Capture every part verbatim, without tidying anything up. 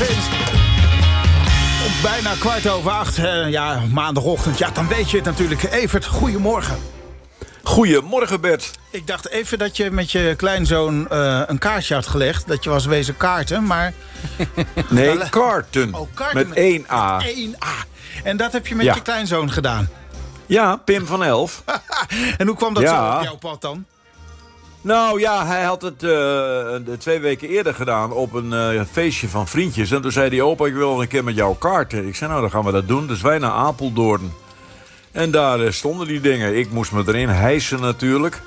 Prince. Om bijna kwart over acht, uh, ja, maandagochtend. Ja, dan weet je het natuurlijk. Evert, goedemorgen. Goedemorgen, Bert. Ik dacht even dat je met je kleinzoon uh, een kaartje had gelegd. Dat je was wezen kaarten, maar... Nee, kaarten. Oh, kaarten met, met één A. Met één A. En dat heb je met ja. je kleinzoon gedaan? Ja, Pim van elf. En hoe kwam dat ja. zo op jouw pad dan? Nou ja, hij had het uh, twee weken eerder gedaan op een uh, feestje van vriendjes. En toen zei hij, opa, ik wil een keer met jou kaarten. Ik zei, nou, dan gaan we dat doen. Dus wij naar Apeldoorn. En daar uh, stonden die dingen. Ik moest me erin hijsen natuurlijk.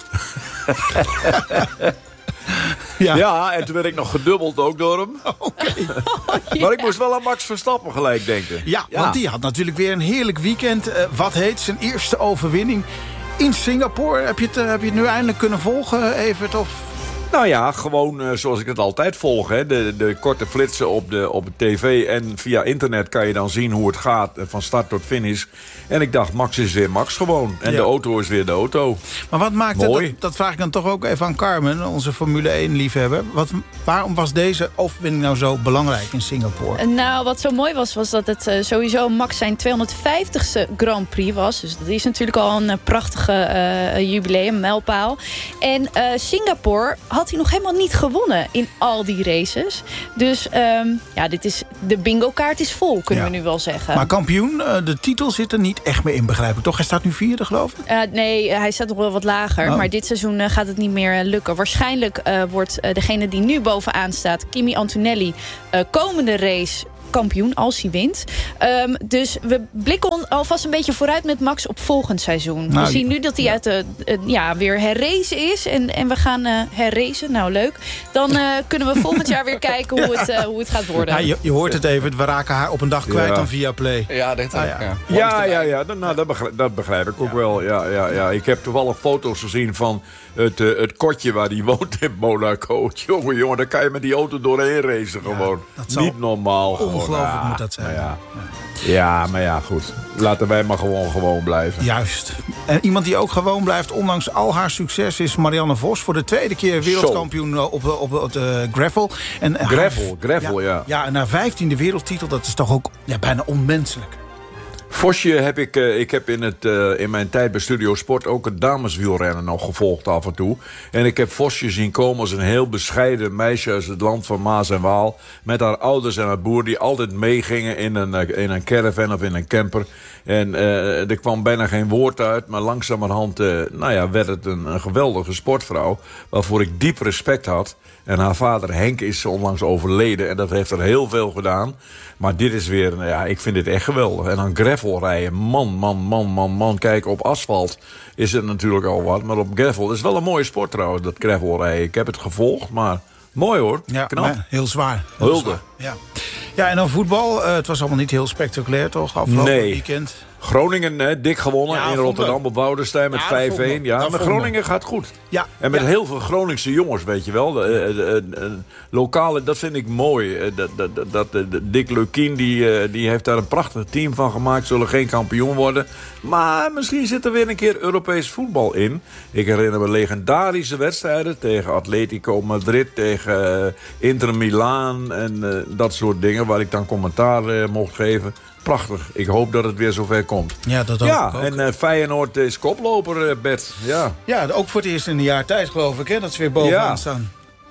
Ja. ja, en toen werd ik nog gedubbeld ook door hem. Oké. Okay. Oh, yeah. Maar ik moest wel aan Max Verstappen gelijk denken. Ja, ja. want die had natuurlijk weer een heerlijk weekend. Uh, wat heet zijn eerste overwinning in Singapore. Heb je het, uh, heb je het nu eindelijk kunnen volgen, Evert? Of... Nou ja, gewoon uh, zoals ik het altijd volg. Hè. De, de korte flitsen op de, op de tv. En via internet kan je dan zien hoe het gaat. Van start tot finish. En ik dacht, Max is weer Max gewoon. En ja. de auto is weer de auto. Maar wat maakt het, dat, dat vraag ik dan toch ook even aan Carmen, onze Formule één-liefhebber. Wat, waarom was deze overwinning nou zo belangrijk in Singapore? Nou, wat zo mooi was, was dat het uh, sowieso Max zijn tweehonderdvijftigste Grand Prix was. Dus dat is natuurlijk al een uh, prachtige uh, jubileum, mijlpaal. En uh, Singapore had hij nog helemaal niet gewonnen in al die races. Dus um, ja, dit is, de bingo-kaart is vol, kunnen ja. we nu wel zeggen. Maar kampioen, uh, de titel zit er niet echt meer in, begrijp ik toch? Hij staat nu vierde, geloof ik? Uh, nee, hij staat nog wel wat lager. Oh. Maar dit seizoen uh, gaat het niet meer uh, lukken. Waarschijnlijk uh, wordt uh, degene die nu bovenaan staat, Kimi Antonelli, uh, komende race kampioen als hij wint. Um, dus we blikken alvast een beetje vooruit met Max op volgend seizoen. Nou, we zien nu dat hij ja. uit de, uh, ja, weer herracen is. En, en we gaan uh, herracen. Nou, leuk. Dan uh, kunnen we volgend jaar weer kijken hoe het, uh, hoe het gaat worden. Ja, je, je hoort het even. We raken haar op een dag kwijt ja. dan via Play. Ja, dat, ah, ja. ja. ja, ja, ja. Nou, dat, begrijp, dat begrijp ik ook ja. wel. Ja, ja, ja. Ik heb toevallig foto's gezien van het, uh, het kotje waar die woont in Monaco. Jongen, jongen, daar kan je met die auto doorheen racen ja, gewoon. Niet normaal. Ongelooflijk ja, moet dat zijn. Ja. Ja. ja, maar ja, goed. Laten wij maar gewoon gewoon blijven. Juist. En iemand die ook gewoon blijft, ondanks al haar succes, is Marianne Vos. Voor de tweede keer wereldkampioen op, op, op, op de gravel. En gravel, haar, gravel, ja. Ja, ja en haar vijftiende wereldtitel, dat is toch ook ja, bijna onmenselijk. Vosje heb ik, uh, ik heb in, het, uh, in mijn tijd bij Studio Sport ook het dameswielrennen nog gevolgd af en toe. En ik heb Vosje zien komen als een heel bescheiden meisje uit het land van Maas en Waal. Met haar ouders en haar broer die altijd meegingen in een, in een caravan of in een camper. En uh, er kwam bijna geen woord uit, maar langzamerhand uh, nou ja, werd het een, een geweldige sportvrouw. Waarvoor ik diep respect had. En haar vader Henk is onlangs overleden en dat heeft er heel veel gedaan. Maar dit is weer, ja, ik vind dit echt geweldig. En dan gravel rijden, man, man, man, man, man. Kijk, op asfalt is het natuurlijk al wat. Maar op gravel, dat is wel een mooie sport trouwens, dat gravel rijden. Ik heb het gevolgd, maar mooi hoor. Ja, knap. Heel zwaar. Heel Hulde. Zwaar. Ja. ja, en dan voetbal. Uh, het was allemaal niet heel spectaculair, toch? Afgelopen nee. weekend. Groningen, hè, dik gewonnen ja, in Rotterdam op Woudenstein met ja, vijf een. Ja, maar Groningen me. gaat goed. Ja, en met ja. heel veel Groningse jongens, weet je wel. De, de, de, de, lokale, dat vind ik mooi. Dat, dat, dat, de, de Dick Lukien, die, die heeft daar een prachtig team van gemaakt. Zullen geen kampioen worden. Maar misschien zit er weer een keer Europees voetbal in. Ik herinner me legendarische wedstrijden tegen Atletico Madrid, tegen uh, Inter Milaan en uh, dat soort dingen. Waar ik dan commentaar uh, mocht geven. Prachtig. Ik hoop dat het weer zover komt. Ja, dat hoop ja, ik ook. En uh, Feyenoord is koploper, uh, Bert. Ja. ja, ook voor het eerst in een jaar tijd, geloof ik, hè, dat ze weer bovenaan ja. staan.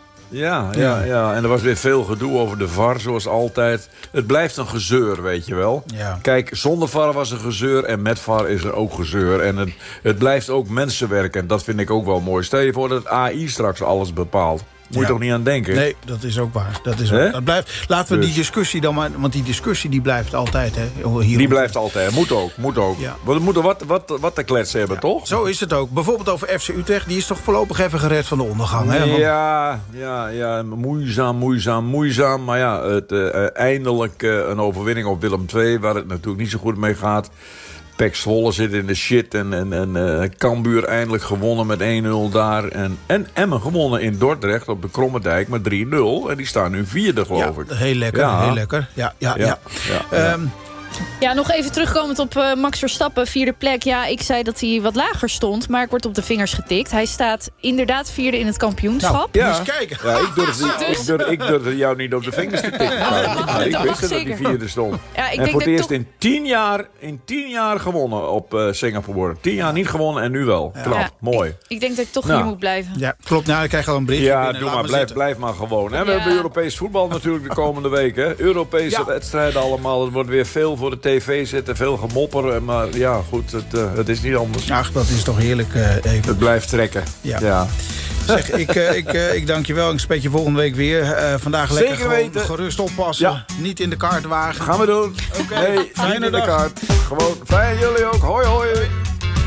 Ja, ja, ja, ja. En er was weer veel gedoe over de V A R, zoals altijd. Het blijft een gezeur, weet je wel. Ja. Kijk, zonder V A R was er gezeur en met V A R is er ook gezeur. En het, het blijft ook mensenwerk en dat vind ik ook wel mooi. Stel je voor dat A I straks alles bepaalt. Moet je ja. toch niet aan denken? Nee, dat is ook waar. Dat is ook, dat blijft, laten we dus. die discussie dan maar... Want die discussie die blijft altijd, hè? Hier die blijft altijd. Moet ook. Moet ook. Ja. We moeten wat, wat, wat te kletsen hebben, ja. toch? Zo is het ook. Bijvoorbeeld over F C Utrecht. Die is toch voorlopig even gered van de ondergang, hè? Want... Ja, ja, ja. Moeizaam, moeizaam, moeizaam. Maar ja, het, uh, eindelijk uh, een overwinning op Willem twee... waar het natuurlijk niet zo goed mee gaat. P E C Zwolle zit in de shit en, en, en uh, Cambuur eindelijk gewonnen met één nul daar. En, en Emmen gewonnen in Dordrecht op de Krommerdijk met drie nul. En die staan nu vierde, geloof ja, ik. Heel lekker, ja. heel lekker. Ja, ja, ja. ja, ja, ja. Um, Ja, nog even terugkomend op uh, Max Verstappen, vierde plek. Ja, ik zei dat hij wat lager stond, maar ik word op de vingers getikt. Hij staat inderdaad vierde in het kampioenschap. Nou, ja. Eens kijken. Ja, ik durfde ik durf, ik durf jou niet op de vingers te tikken. Ja, dat mag, maar ik dat wist mag dat hij vierde stond. Ja, ik en denk voor het dat eerst toch... in tien jaar, in tien jaar gewonnen op uh, Singapore. Tien jaar niet gewonnen en nu wel. Ja. Knap, ja, mooi. Ik, ik denk dat ik toch nou. hier moet blijven. Ja, klopt. Nou, ik krijg al een berichtje Ja, binnen. doe Laat maar. Blijf, zitten. blijf maar gewoon. En we Ja. hebben Europees voetbal natuurlijk de komende week. Hè? Europese Ja. wedstrijden allemaal. Er wordt weer veel voor de tv zitten. Veel gemopper. Maar ja, goed. Het, uh, het is niet anders. Ach, dat is toch heerlijk uh, even. Het blijft trekken. Ja. ja. Zeg, ik, uh, ik, uh, ik dank je wel. Ik spreek je volgende week weer. Uh, vandaag Zeker lekker gewoon weten. gerust oppassen. Ja. Niet in de kaartwagen. Gaan we doen. Oké, Nee, fijne niet in de dag. kaart. Gewoon fijn jullie ook. Hoi hoi.